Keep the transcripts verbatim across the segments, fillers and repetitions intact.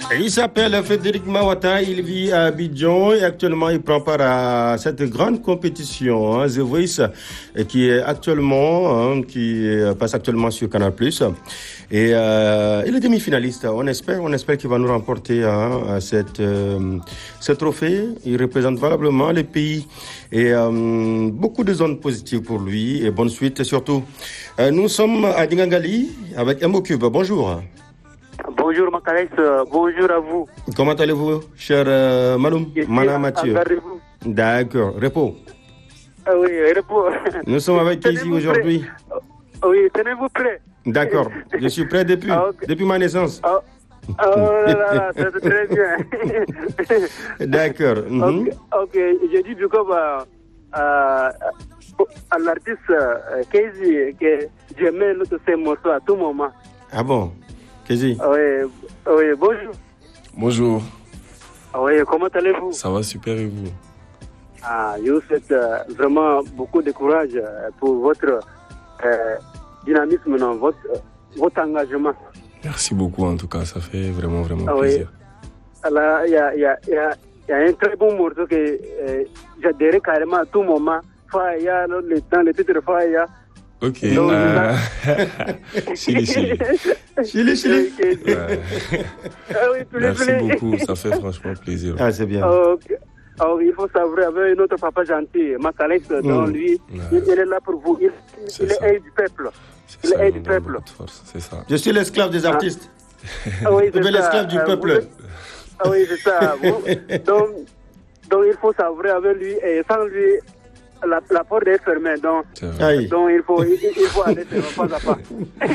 Il s'appelle Frédéric Mawata, il vit à Abidjan et actuellement il prend part à cette grande compétition, hein, The Voice, qui est actuellement, hein, qui passe actuellement sur Canal plus. Et euh, il est demi-finaliste. On espère, on espère qu'il va nous remporter hein, cette, euh, ce trophée. Il représente valablement le pays et euh, beaucoup de zones positives pour lui et bonne suite surtout. Euh, nous sommes à Dingangali avec M O Cube. Bonjour. Bonjour Makalès, bonjour à vous. Comment allez-vous, cher euh, Maloum, Mana Mathieu? D'accord, repos. Ah oui, repos. Nous sommes avec qui ici aujourd'hui? Oui, tenez-vous prêts. D'accord, je suis prêt depuis, ah, okay. depuis ma naissance. Oh, oh là là, c'est très bien. D'accord. Mm-hmm. Ok, okay. J'ai dit du coup bah, euh, à l'artiste euh, Kezi que j'aimais ces morceaux à tout moment. Ah bon? Kezi. Oui, oui, bonjour. Bonjour. Oui, comment allez-vous? Ça va super et vous? Ah, je vous souhaite euh, vraiment beaucoup de courage euh, pour votre euh, dynamisme dans votre, euh, votre engagement. Merci beaucoup en tout cas, ça fait vraiment vraiment ah, plaisir. Oui. Là, il y a, y, a, y, a, y a un très bon morceau que euh, j'adhérais carrément à tout moment. Faya, dans le titre Faya. Ok. Euh... Chili, Chili. Chili, Chili. Ouais. Ah oui, merci beaucoup, ça fait franchement plaisir. Ah, c'est bien. Oh, okay. Oh, il faut savoir, avec notre papa gentil, Makalès, mm. dans lui, ouais. il, il est là pour vous. Il, il est aide du peuple. C'est il ça, est aide du peuple. C'est ça. Je suis l'esclave des artistes. Ah, oui, c'est l'esclave du peuple. Euh, vous... Ah oui, c'est ça. Vous... donc, donc, il faut savoir avec lui, et sans lui, La, la porte est fermée, donc, donc il, faut, il, il faut aller pas à pas.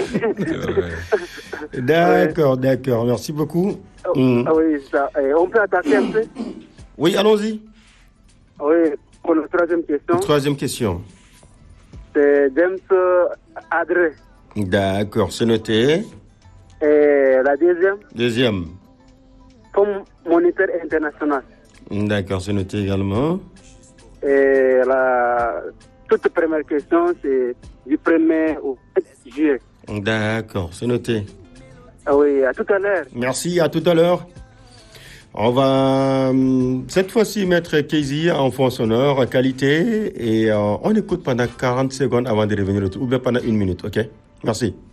D'accord, ouais. D'accord, merci beaucoup. Oh, mm. Oui, ça. Et on peut attaquer un peu? Oui, allons-y. Oui, pour la troisième question. Troisième question. C'est James Adré. D'accord, c'est noté. Et la deuxième? Deuxième. Comme moniteur international. D'accord, c'est noté également. Et la toute première question, c'est du premier au sept juillet. D'accord, c'est noté. Ah oui, à tout à l'heure. Merci, à tout à l'heure. On va cette fois-ci mettre Kezi en fond sonore, qualité, et euh, on écoute pendant quarante secondes avant de revenir, ou bien pendant une minute, ok? Merci.